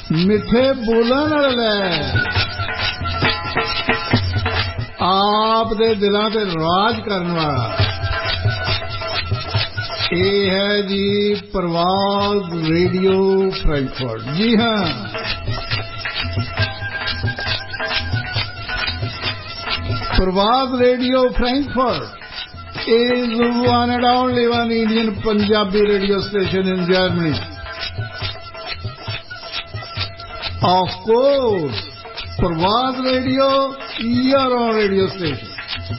मिठे बोलन वाले आप दे दिलों ते राज करने वाला ये है जी प्रवास रेडियो फ्रैंकफर्ट। जी हाँ, प्रवास radio Frankfurt is one and only one Indian Punjabi radio station in Germany. Of course, Pravaz Radio, your own radio station.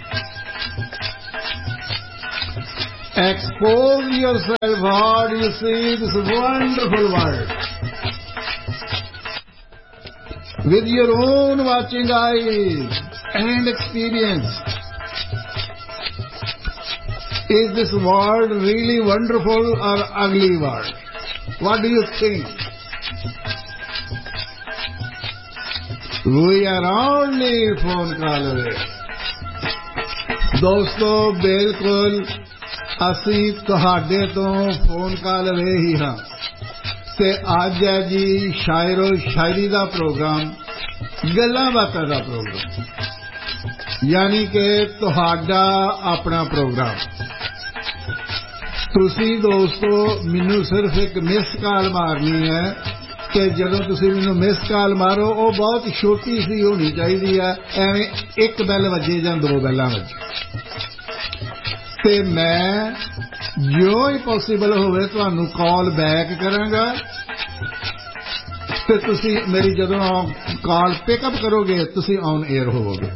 Expose yourself how do you see this wonderful world with your own watching eyes and experience. Is this world really wonderful or ugly world? What do you think? We are only phone call away. दोस्तों बिल्कुल ਅਸੀਂ ਤੁਹਾਡੇ ਤੋਂ phone call ਰਹੇ ਹੀ ਹਾਂ ਤੇ ਅੱਜ ਹੈ ਜੀ ਸ਼ਾਇਰੋ ਸ਼ਾਇਰੀ ਦਾ ਪ੍ਰੋਗਰਾਮ, ਗੱਲਾਂ ਬਾਤਾਂ ਦਾ ਪ੍ਰੋਗਰਾਮ, ਯਾਨੀ ਕਿ ਤੁਹਾਡਾ ਆਪਣਾ ਪ੍ਰੋਗਰਾਮ। ਤੁਸੀਂ ਦੋਸਤੋ ਮੈਨੂੰ ਸਿਰਫ ਇੱਕ ਮਿਸ ਕਾਲ ਮਾਰਨੀ ਹੈ ਕਿ ਜਦੋਂ ਤੁਸੀਂ ਮੈਨੂੰ ਮਿਸ ਕਾਲ ਮਾਰੋ ਉਹ ਬਹੁਤ ਛੋਟੀ ਸੀ ਹੋਣੀ ਚਾਹੀਦੀ ਹੈ, ਐਵੇਂ ਇੱਕ ਬੈਲ ਵੱਜੇ ਜਾਂ ਦੋ ਬੈਲਾਂ ਵੱਜੇ ਤੇ ਮੈਂ ਜੋ ਹੀ ਪੋਸੀਬਲ ਹੋਵੇ ਤੁਹਾਨੂੰ ਕਾਲ ਬੈਕ ਕਰਾਂਗਾ ਤੇ ਤੁਸੀਂ ਮੇਰੀ ਜਦੋਂ ਕਾਲ ਪਿਕਅਪ ਕਰੋਗੇ ਤੁਸੀਂ ਔਨ 에ਅਰ ਹੋਵੋਗੇ।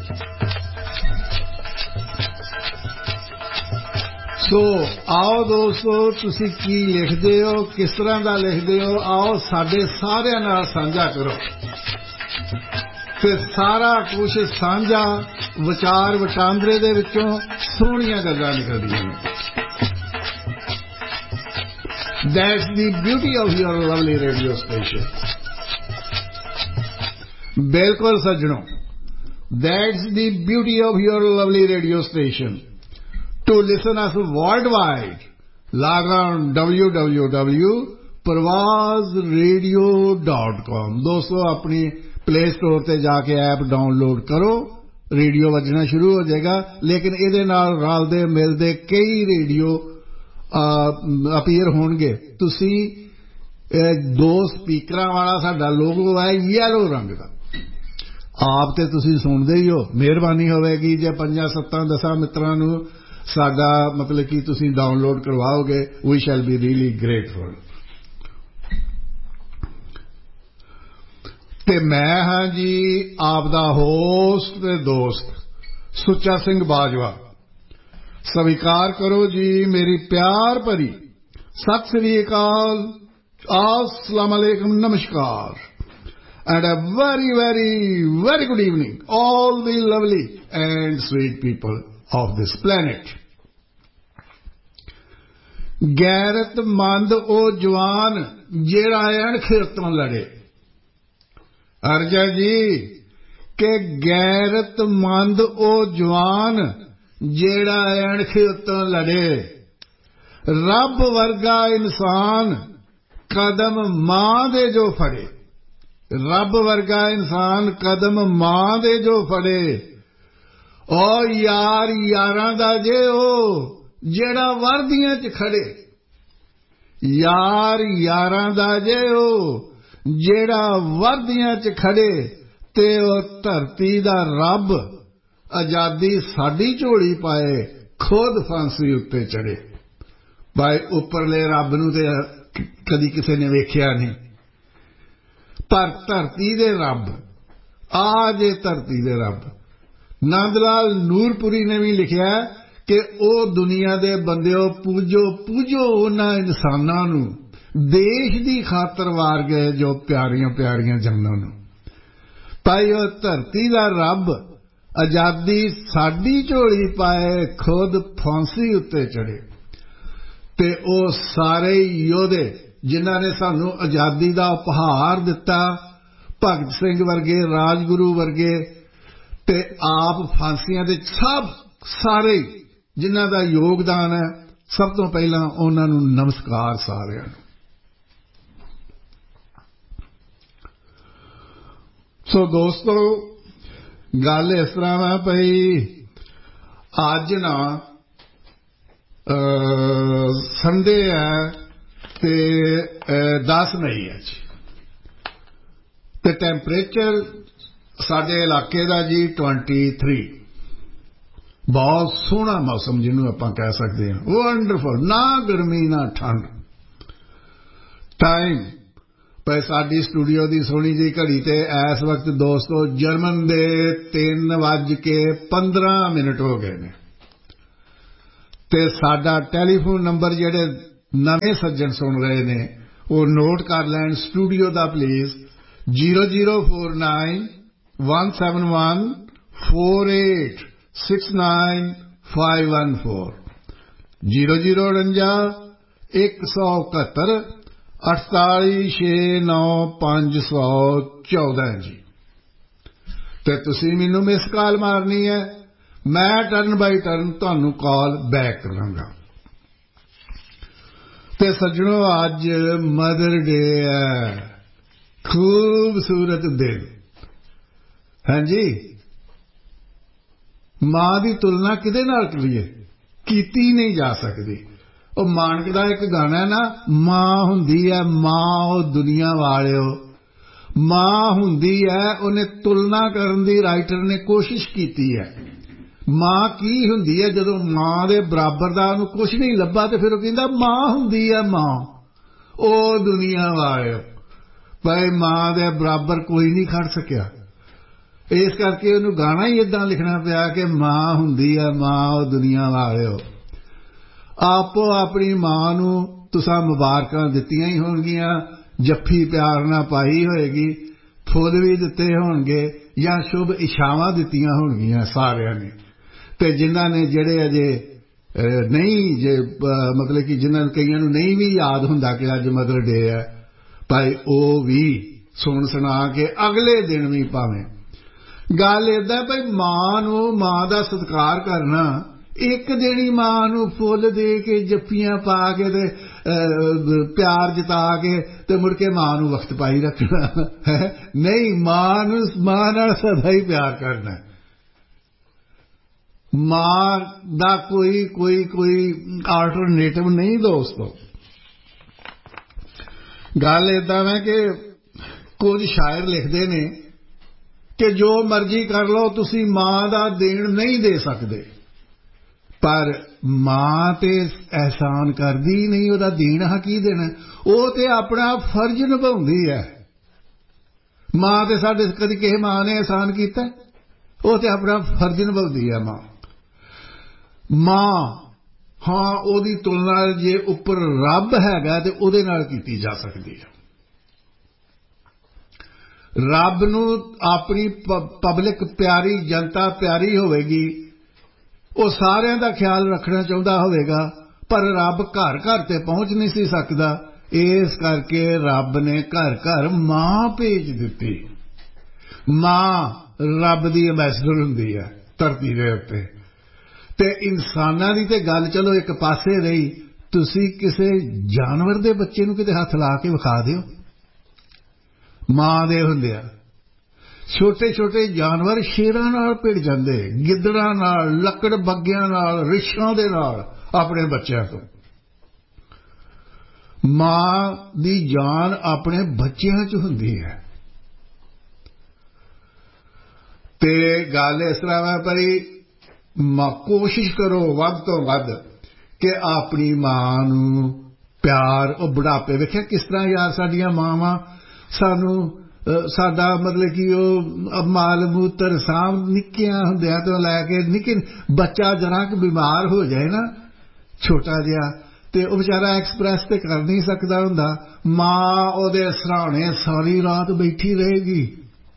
ਸੋ ਆਓ ਦੋਸਤੋ, ਤੁਸੀਂ ਕੀ ਲਿਖਦੇ ਹੋ, ਕਿਸ ਤਰ੍ਹਾਂ ਦਾ ਲਿਖਦੇ ਹੋ, ਆਓ ਸਾਡੇ ਸਾਰਿਆਂ ਨਾਲ ਸਾਂਝਾ ਕਰੋ ਤੇ ਸਾਰਾ ਕੁਝ ਸਾਂਝਾ ਵਿਚਾਰ ਵਟਾਂਦਰੇ ਦੇ ਵਿੱਚੋਂ ਸੋਹਣੀਆਂ ਗੱਲਾਂ ਨਿਕਲਦੀਆਂ ਨੇ। That's the beauty of your lovely radio station. ਬਿਲਕੁਲ ਸੱਜਣੋ, that's the beauty of your lovely radio station. To listen us worldwide, log on www.pravazradio.com। दोस्तों अपनी प्ले स्टोर ते जाके ऐप डाउनलोड करो, रेडियो वजना शुरू हो जाएगा। लेकिन ਇਹਦੇ ਨਾਲ ਰਲਦੇ ਮਿਲਦੇ ਕਈ ਰੇਡੀਓ ਅਪੀਅਰ ਹੋਣਗੇ। ਤੁਸੀਂ ਦੋ ਸਪੀਕਰਾਂ ਵਾਲਾ ਸਾਡਾ ਲੋਗੋ ਹੈ ਯੈਲੋ ਰੰਗ ਦਾ, ਆਪ ਤੇ ਤੁਸੀਂ ਸੁਣਦੇ ਹੀ ਹੋ। ਮਿਹਰਬਾਨੀ ਹੋਵੇਗੀ ਜੇ 5-7-10 ਮਿੱਤਰਾਂ ਨੂੰ ਸਾਡਾ ਮਤਲਬ ਕਿ ਤੁਸੀਂ ਡਾਊਨਲੋਡ ਕਰਵਾਓਗੇ। ਵੀ ਸ਼ੈਲ ਬੀ ਰੀਅਲੀ ਗ੍ਰੇਟਫੁਲ। ਤੇ ਮੈਂ ਹਾਂ ਜੀ ਆਪ ਦਾ ਹੋਸਟ ਤੇ ਦੋਸਤ ਸੁੱਚਾ ਸਿੰਘ ਬਾਜਵਾ। ਸਵੀਕਾਰ ਕਰੋ ਜੀ ਮੇਰੀ ਪਿਆਰ ਭਰੀ ਸਤਿ ਸ੍ਰੀ ਅਕਾਲ, अस्सलाम अलैकुम, नमस्कार, and a very very very good evening all the lovely and sweet people of this planet. ਗੈਰਤਮੰਦ ਉਹ ਜਵਾਨ ਜਿਹੜਾ ਅਣਖ ਤੋਂ ਲੜੇ। ਅਰਜਾ ਜੀ ਕਿ ਗੈਰਤਮੰਦ ਉਹ ਜਵਾਨ ਜਿਹੜਾ ਅਣਖ ਤੋਂ ਲੜੇ। ਰੱਬ ਵਰਗਾ ਇਨਸਾਨ ਕਦਮ ਮਾਂ ਦੇ ਜੋ ਫੜੇ। ਰੱਬ ਵਰਗਾ ਇਨਸਾਨ ਕਦਮ ਮਾਂ ਦੇ ਜੋ ਫੜੇ। ਓ ਯਾਰ ਯਾਰਾਂ ਦਾ ਜੇ ਉਹ ਜਿਹੜਾ ਵਰਦੀਆਂ 'ਚ ਖੜੇ। ਯਾਰ ਯਾਰਾਂ ਦਾ ਜੇ ਉਹ ਜਿਹੜਾ ਵਰਦੀਆਂ 'ਚ ਖੜੇ ਤੇ ਉਹ ਧਰਤੀ ਦਾ ਰੱਬ ਆਜ਼ਾਦੀ ਸਾਡੀ ਝੋਲੀ ਪਾਏ ਖੁਦ ਫਾਂਸੀ ਉੱਤੇ ਚੜੇ। ਭਾਈ ਉੱਪਰਲੇ ਰੱਬ ਨੂੰ ਤੇ ਕਦੀ ਕਿਸੇ ਨੇ ਵੇਖਿਆ ਨਹੀਂ, ਪਰ ਧਰਤੀ ਦੇ ਰੱਬ ਆ ਜੇ ਧਰਤੀ ਦੇ ਰੱਬ। ਨੰਦ ਲਾਲ ਨੂਰਪੁਰੀ ਨੇ ਵੀ ਲਿਖਿਆ ਕਿ ਉਹ ਦੁਨੀਆ ਦੇ ਬੰਦਿਓ ਪੂਜੋ ਪੂਜੋ ਉਹਨਾਂ ਇਨਸਾਨਾਂ ਨੂੰ ਦੇਸ਼ ਦੀ ਖਾਤਰ ਵਾਰ ਗਏ ਜੋ ਪਿਆਰੀਆਂ ਪਿਆਰੀਆਂ ਜਾਨਾਂ ਨੂੰ। ਭਾਈ ਉਹ ਧਰਤੀ ਦਾ ਰੱਬ ਆਜ਼ਾਦੀ ਸਾਡੀ ਝੋਲੀ ਪਾਏ ਖੁਦ ਫਾਂਸੀ ਉੱਤੇ ਚੜੇ। ਤੇ ਉਹ ਸਾਰੇ ਯੋਧੇ ਜਿਨ੍ਹਾਂ ਨੇ ਸਾਨੂੰ ਆਜ਼ਾਦੀ ਦਾ ਉਪਹਾਰ ਦਿੱਤਾ, ਭਗਤ ਸਿੰਘ ਵਰਗੇ, ਰਾਜਗੁਰੂ ਵਰਗੇ, ਤੇ ਆਪ ਫਾਂਸੀਆਂ ਦੇ ਸਭ ਸਾਰੇ ਜਿਨ੍ਹਾਂ ਦਾ ਯੋਗਦਾਨ ਹੈ, ਸਭ ਤੋਂ ਪਹਿਲਾਂ ਉਹਨਾਂ ਨੂੰ ਨਮਸਕਾਰ ਸਾਰਿਆਂ ਨੂੰ। ਸੋ ਦੋਸਤੋ ਗੱਲ ਇਸ ਤਰ੍ਹਾਂ ਵਾ ਭਈ ਅੱਜ ਨਾ ਸੰਡੇ ਹੈ ਤੇ 10 ਮਈ ਹੈ ਜੀ ਤੇ ਟੈਂਪਰੇਚਰ ਸਾਡੇ ਇਲਾਕੇ ਦਾ ਜੀ 23 ਬਹੁਤ ਸੋਹਣਾ ਮੌਸਮ ਜਿਹਨੂੰ ਆਪਾਂ ਕਹਿ ਸਕਦੇ ਹਾਂ ਵੰਡਰਫੁਲ ਨਾ ਗਰਮੀ ਨਾ ਠੰਡ ਟਾਈਮ ਪਰ ਸਾਡੀ ਸਟੂਡੀਓ ਦੀ ਸੋਹਣੀ ਜਿਹੀ ਘੜੀ ਤੇ ਇਸ ਵਕਤ ਦੋਸਤੋ ਜਰਮਨ ਦੇ 3:15 ਹੋ ਗਏ ਨੇ ਤੇ ਸਾਡਾ ਟੈਲੀਫੋਨ ਨੰਬਰ ਜਿਹੜੇ ਨਵੇਂ ਸੱਜਣ ਸੁਣ ਰਹੇ ਨੇ ਉਹ ਨੋਟ ਕਰ ਲੈਣ ਸਟੂਡੀਓ ਦਾ ਪਲੀਜ਼ 0049 171 4869 514 0049 171 4869 ਜੀ ਤੇ ਤੁਸੀਂ ਮੈਨੂੰ ਮਿਸ ਕਾਲ ਮਾਰਨੀ ਹੈ ਮੈਂ ਟਰਨ ਬਾਈ ਟਰਨ ਤੁਹਾਨੂੰ ਕਾਲ ਬੈਕ ਕਰਾਂਗਾ ਤੇ ਸੱਜਣੋ ਅੱਜ ਮਦਰ ਡੇ ਹੈ ਖੂਬਸੂਰਤ ਦਿਨ ਹਾਂਜੀ ਮਾਂ ਦੀ ਤੁਲਨਾ ਕਿਹਦੇ ਨਾਲ ਕਰੀਏ ਕੀਤੀ ਨਹੀਂ ਜਾ ਸਕਦੀ ਉਹ ਮਾਨਕ ਦਾ ਇੱਕ ਗਾਣਾ ਹੈ ਨਾ ਮਾਂ ਹੁੰਦੀ ਹੈ ਮਾਂ ਉਹ ਦੁਨੀਆ ਵਾਲਿਓ ਮਾਂ ਹੁੰਦੀ ਹੈ ਉਹਨੇ ਤੁਲਨਾ ਕਰਨ ਦੀ ਰਾਈਟਰ ਨੇ ਕੋਸ਼ਿਸ਼ ਕੀਤੀ ਹੈ ਮਾਂ ਕੀ ਹੁੰਦੀ ਹੈ ਜਦੋਂ ਮਾਂ ਦੇ ਬਰਾਬਰ ਦਾ ਉਹਨੂੰ ਕੁਝ ਨਹੀਂ ਲੱਭਾ ਤੇ ਫਿਰ ਉਹ ਕਹਿੰਦਾ ਮਾਂ ਹੁੰਦੀ ਹੈ ਮਾਂ ਉਹ ਦੁਨੀਆ ਵਾਲਿਓ ਭਾਈ ਮਾਂ ਦੇ ਬਰਾਬਰ ਕੋਈ ਨਹੀਂ ਖੜ ਸਕਿਆ ਇਸ ਕਰਕੇ ਉਹਨੂੰ ਗਾਣਾ ਹੀ ਇਦਾਂ ਲਿਖਣਾ ਪਿਆ ਕਿ ਮਾਂ ਹੁੰਦੀ ਹੈ ਮਾਂ ਉਹ ਦੁਨੀਆ ਵਾਲਿਓ ਆਪੋ ਆਪਣੀ ਮਾਂ ਨੂੰ ਤੁਸਾਂ ਮੁਬਾਰਕਾਂ ਦਿੱਤੀਆਂ ਹੀ ਹੋਣਗੀਆਂ ਜੱਫੀ ਪਿਆਰ ਨਾਲ ਪਾਈ ਹੋਏਗੀ ਫੁੱਲ ਵੀ ਦਿੱਤੇ ਹੋਣਗੇ ਜਾਂ ਸ਼ੁਭ ਇਸ਼ਾਵਾਂ ਦਿੱਤੀਆਂ ਹੋਣਗੀਆਂ ਸਾਰਿਆਂ ਨੇ ਤੇ ਜਿਨ੍ਹਾਂ ਨੇ ਜਿਹੜੇ ਅਜੇ ਨਹੀਂ ਜੇ ਮਤਲਬ ਕਿ ਜਿਨ੍ਹਾਂ ਕਈਆਂ ਨੂੰ ਨਹੀਂ ਵੀ ਯਾਦ ਹੁੰਦਾ ਕਿ ਅੱਜ ਮਦਰ ਡੇ ਹੈ ਭਾਈ ਉਹ ਵੀ ਸੁਣ ਸੁਣਾ ਕੇ ਅਗਲੇ ਦਿਨ ਵੀ ਭਾਵੇਂ ਗੱਲ ਏਦਾਂ ਭਾਈ ਮਾਂ ਨੂੰ ਮਾਂ ਦਾ ਸਤਿਕਾਰ ਕਰਨਾ ਇੱਕ ਦਿਨ ਹੀ ਮਾਂ ਨੂੰ ਫੁੱਲ ਦੇ ਕੇ ਜੱਫੀਆਂ ਪਾ ਕੇ ਤੇ ਪਿਆਰ ਜਤਾ ਕੇ ਤੇ ਮੁੜ ਕੇ ਮਾਂ ਨੂੰ ਵਕਤ ਪਾਈ ਰੱਖਣਾ ਨਹੀਂ ਮਾਂ ਨੂੰ ਮਾਂ ਨਾਲ ਸਦਾ ਹੀ ਪਿਆਰ ਕਰਨਾ ਮਾਂ ਦਾ ਕੋਈ ਆਲਟਰਨੇਟਿਵ ਨਹੀਂ ਦੋਸਤੋ ਗੱਲ ਏਦਾਂ ਹੈ ਕਿ ਕੁਝ ਸ਼ਾਇਰ ਲਿਖਦੇ ਨੇ ਕਿ ਜੋ ਮਰਜ਼ੀ ਕਰ ਲਓ ਤੁਸੀਂ ਮਾਂ ਦਾ ਦੇਣ ਨਹੀਂ ਦੇ ਸਕਦੇ ਪਰ ਮਾਂ ਤੇ ਅਹਿਸਾਨ ਕਰਦੀ ਨਹੀਂ ਉਹਦਾ ਦੇਣਾ ਕੀ ਦੇਣਾ ਉਹ ਤੇ ਆਪਣਾ ਫਰਜ਼ ਨਿਭਾਉਂਦੀ ਹੈ ਮਾਂ ਤੇ ਸਾਡੇ ਕਦੀ ਕਿਸੇ ਮਾਂ ਨੇ ਅਹਿਸਾਨ ਕੀਤਾ ਉਹ ਤੇ ਆਪਣਾ ਫਰਜ਼ ਨਿਭਾਉਂਦੀ ਹੈ ਮਾਂ ਹਾਂ ਉਹਦੀ ਤੁਲਨਾ ਜੇ ਉੱਪਰ ਰੱਬ ਹੈਗਾ ਤੇ ਉਹਦੇ ਨਾਲ ਕੀਤੀ ਜਾ ਸਕਦੀ ਹੈ ਰੱਬ ਨੂੰ ਆਪਣੀ ਪਬਲਿਕ ਪਿਆਰੀ ਜਨਤਾ ਪਿਆਰੀ ਹੋਵੇਗੀ ਉਹ ਸਾਰਿਆਂ ਦਾ ਖਿਆਲ ਰੱਖਣਾ ਚਾਹੁੰਦਾ ਹੋਵੇਗਾ ਪਰ ਰੱਬ ਘਰ ਘਰ ਤੇ ਪਹੁੰਚ ਨਹੀਂ ਸੀ ਸਕਦਾ ਇਸ ਕਰਕੇ ਰੱਬ ਨੇ ਘਰ ਘਰ ਮਾਂ ਭੇਜ ਦਿੱਤੀ ਮਾਂ ਰੱਬ ਦੀ ਐਂਬੈਸਡਰ ਹੁੰਦੀ ਹੈ ਧਰਤੀ ਦੇ ਉੱਤੇ ਤੇ ਇਨਸਾਨਾਂ ਦੀ ਤੇ ਗੱਲ ਚਲੋ ਇੱਕ ਪਾਸੇ ਰਹੀ ਤੁਸੀਂ ਕਿਸੇ ਜਾਨਵਰ ਦੇ ਬੱਚੇ ਨੂੰ ਕਿਤੇ ਹੱਥ ਲਾ ਕੇ ਵਿਖਾ ਦਿਓ ਮਾਂ ਦੇ ਹੁੰਦਿਆਂ ਛੋਟੇ ਛੋਟੇ ਜਾਨਵਰ ਸ਼ੇਰਾਂ ਨਾਲ ਭਿੜ ਜਾਂਦੇ ਗਿੱਦੜਾਂ ਨਾਲ ਲੱਕੜ ਬੱਗਿਆਂ ਨਾਲ ਰਿਛਾਂ ਦੇ ਨਾਲ ਆਪਣੇ ਬੱਚਿਆਂ ਤੋਂ ਮਾਂ ਦੀ ਜਾਨ ਆਪਣੇ ਬੱਚਿਆਂ 'ਚ ਹੁੰਦੀ ਹੈ ਤੇ ਗੱਲ ਇਸ ਤਰ੍ਹਾਂ ਹੈ ਭਾਈ ਕੋਸ਼ਿਸ਼ ਕਰੋ ਵੱਧ ਤੋਂ ਵੱਧ ਕਿ ਆਪਣੀ ਮਾਂ ਨੂੰ ਪਿਆਰ ਉਹ ਬੁਢਾਪੇ ਵੇਖਿਆ ਕਿਸ ਤਰ੍ਹਾਂ ਯਾਰ ਸਾਡੀਆਂ ਮਾਵਾਂ ਸਾਨੂੰ ਸਾਡਾ ਮਤਲਬ ਕਿ ਉਹ ਮਾਲ ਮੂਤਰ ਸਾਂਭ ਨਿੱਕਿਆਂ ਹੁੰਦਿਆਂ ਤੋਂ ਲੈ ਕੇ ਨਿੱਕੇ ਬੱਚਾ ਜਰਾ ਕਿ ਬਿਮਾਰ ਹੋ ਜਾਏ ਨਾ ਛੋਟਾ ਜਿਹਾ ਤੇ ਉਹ ਵਿਚਾਰਾ ਐਕਸਪ੍ਰੈਸ ਤੇ ਕਰ ਨਹੀਂ ਸਕਦਾ ਹੁੰਦਾ ਮਾਂ ਉਹਦੇ ਸਰਾਣੇ ਸਾਰੀ ਰਾਤ ਬੈਠੀ ਰਹੇਗੀ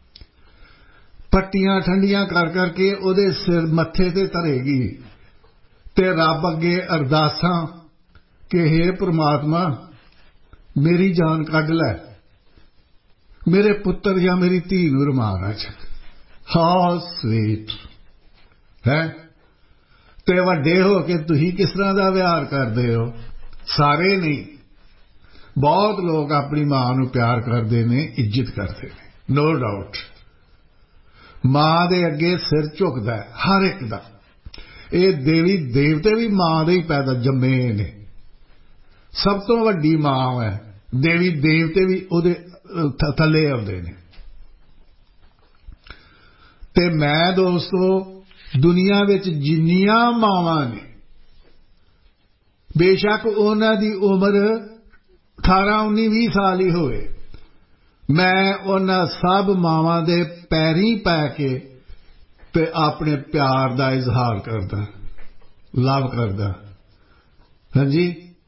ਪੱਟੀਆਂ ਠੰਡੀਆਂ ਕਰ ਕਰਕੇ ਉਹਦੇ ਸਿਰ ਮੱਥੇ ਤੇ ਧਰੇਗੀ ਤੇ ਰੱਬ ਅੱਗੇ ਅਰਦਾਸਾਂ ਕਿ ਹੇ ਪ੍ਰਮਾਤਮਾ ਮੇਰੀ ਜਾਨ ਕੱਢ ਲੈ ਮੇਰੇ ਪੁੱਤਰ ਜਾਂ ਮੇਰੀ ਧੀ ਨੂੰ ਰੁਮਾਲ ਆ ਜਾ ਹਾਊ ਸਵੀਟ ਹੈ ਤੇ ਵੱਡੇ ਹੋ ਕੇ ਤੁਸੀਂ ਕਿਸ ਤਰ੍ਹਾਂ ਦਾ ਵਿਹਾਰ ਕਰਦੇ ਹੋ ਸਾਰੇ ਨਹੀਂ ਬਹੁਤ ਲੋਕ ਆਪਣੀ ਮਾਂ ਨੂੰ ਪਿਆਰ ਕਰਦੇ ਨੇ ਇੱਜ਼ਤ ਕਰਦੇ ਨੇ ਨੋ ਡਾਊਟ ਮਾਂ ਦੇ ਅੱਗੇ ਸਿਰ ਝੁਕਦਾ ਹੈ ਹਰ ਇੱਕ ਦਾ। ਇਹ ਦੇਵੀ ਦੇਵਤੇ ਵੀ ਮਾਂ ਦੇ ਹੀ ਪੈਦਾ ਜੰਮੇ ਨੇ। ਸਭ ਤੋਂ ਵੱਡੀ ਮਾਂ ਹੈ। ਦੇਵੀ ਦੇਵਤੇ ਵੀ ਉਹਦੇ ਥੱਲੇ ਆਉਂਦੇ ਨੇ। ਤੇ ਮੈਂ ਦੋਸਤੋ ਦੁਨੀਆ ਵਿੱਚ ਜਿੰਨੀਆਂ ਮਾਵਾਂ ਨੇ, ਬੇਸ਼ੱਕ ਉਹਨਾਂ ਦੀ ਉਮਰ 18 19 20 ਸਾਲ ਹੀ ਹੋਵੇ, ਮੈਂ ਉਹਨਾਂ ਸਭ ਮਾਵਾਂ ਦੇ ਪੈਰੀਂ ਪੈ ਕੇ ਤੇ ਆਪਣੇ ਪਿਆਰ ਦਾ ਇਜ਼ਹਾਰ ਕਰਦਾ, ਲਵ ਕਰਦਾ। ਹਾਂਜੀ,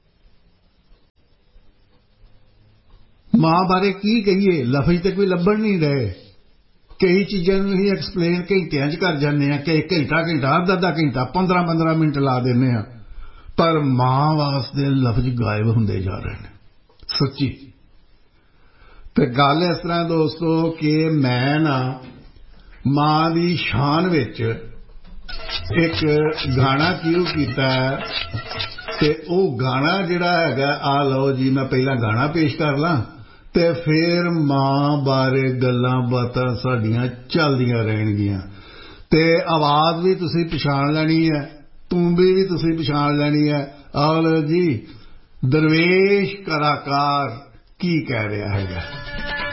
ਮਾਂ ਬਾਰੇ ਕੀ ਕਹੀਏ, ਲਫ਼ਜ਼ ਤੇ ਕੋਈ ਲੱਭਣ ਨਹੀਂ ਰਹੇ। ਕਈ ਚੀਜ਼ਾਂ ਨੂੰ ਅਸੀਂ ਐਕਸਪਲੇਨ ਘੰਟਿਆਂ 'ਚ ਕਰ ਜਾਂਦੇ ਹਾਂ, ਕਈ ਘੰਟਾ ਅੱਧਾ ਘੰਟਾ 15 ਮਿੰਟ ਲਾ ਦਿੰਦੇ ਹਾਂ, ਪਰ ਮਾਂ ਵਾਸਤੇ ਲਫ਼ਜ਼ ਗਾਇਬ ਹੁੰਦੇ ਜਾ ਰਹੇ ਨੇ ਸੱਚੀ। ਤੇ ਗੱਲ ਇਸ ਤਰ੍ਹਾਂ ਦੋਸਤੋ ਕਿ ਮੈਂ ਨਾ ਮਾਂ ਦੀ ਸ਼ਾਨ ਵਿੱਚ ਇੱਕ ਗਾਣਾ ਸ਼ੁਰੂ ਕੀਤਾ ਤੇ ਉਹ ਗਾਣਾ ਜਿਹੜਾ ਹੈਗਾ, ਆ ਲਓ ਜੀ, ਮੈਂ ਪਹਿਲਾਂ ਗਾਣਾ ਪੇਸ਼ ਕਰ ਲਾਂ ਤੇ ਫਿਰ ਮਾਂ ਬਾਰੇ ਗੱਲਾਂ ਬਾਤਾਂ ਸਾਡੀਆਂ ਚੱਲਦੀਆਂ ਰਹਿਣਗੀਆਂ। ਤੇ ਆਵਾਜ਼ ਵੀ ਤੁਸੀਂ ਪਛਾਣ ਲੈਣੀ ਹੈ, ਤੂੰਬੀ ਵੀ ਤੁਸੀਂ ਪਛਾਣ ਲੈਣੀ ਹੈ। ਆਹ ਲਓ ਜੀ, ਦਰਵੇਸ਼ ਕਲਾਕਾਰ ਕੀ ਕਹਿ ਰਿਹਾ ਹੈਗਾ।